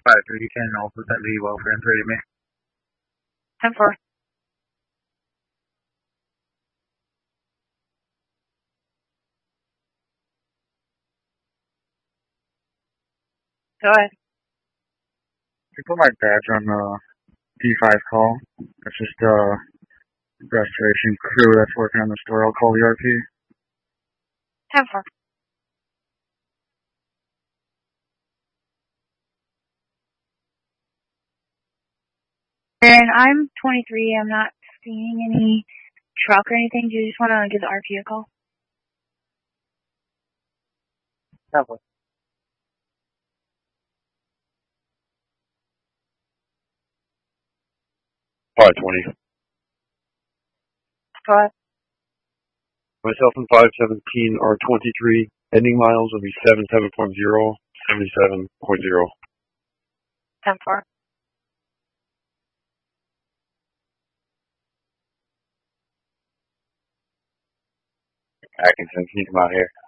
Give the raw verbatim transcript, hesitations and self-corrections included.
five three, you can also send the welfare and three to me. ten four. Go ahead. You put my badge on the D five call. It's just uh restoration crew that's working on the store. I'll call the R P. ten four. And I'm twenty-three. I'm not seeing any truck or anything. Do you just want to give the R P a call? ten four. five twenty. Go ahead. Myself and five seventeen are twenty-three. Ending miles will be seventy-seven point zero, seventy-seven point zero. ten four. Atkinson, can you come out here?